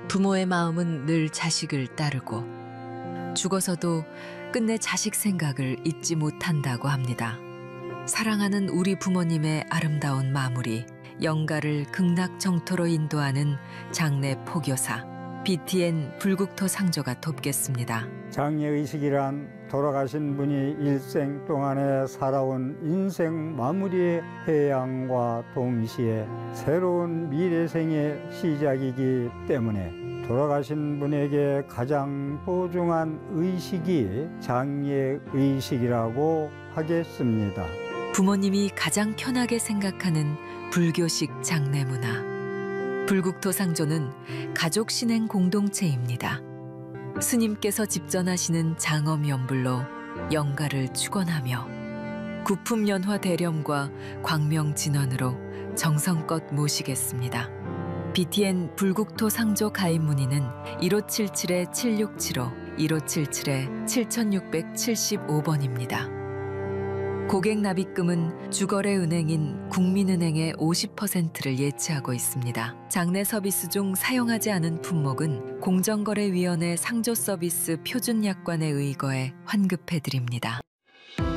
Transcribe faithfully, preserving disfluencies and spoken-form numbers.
부모의 마음은 늘 자식을 따르고 죽어서도 끝내 자식 생각을 잊지 못한다고 합니다. 사랑하는 우리 부모님의 아름다운 마무리, 영가를 극락정토로 인도하는 장례 포교사 비티엔 불국토 상조가 돕겠습니다. 장례의식이란 돌아가신 분이 일생 동안에 살아온 인생 마무리의 해양과 동시에 새로운 미래생의 시작이기 때문에 돌아가신 분에게 가장 소중한 의식이 장례의식이라고 하겠습니다. 부모님이 가장 편하게 생각하는 불교식 장례 문화. 불국토 상조는 가족 신행 공동체입니다. 스님께서 집전하시는 장엄연불로 영가를 축원하며 구품연화 대렴과 광명진언으로 정성껏 모시겠습니다. 비티엔 불국토 상조 가입 문의는 일오칠칠 칠육칠오, 일오칠칠 칠육칠오 번입니다. 고객 납입금은 주거래 은행인 국민은행의 오십 퍼센트를 예치하고 있습니다. 장례 서비스 중 사용하지 않은 품목은 공정거래위원회 상조 서비스 표준 약관에 의거해 환급해 드립니다.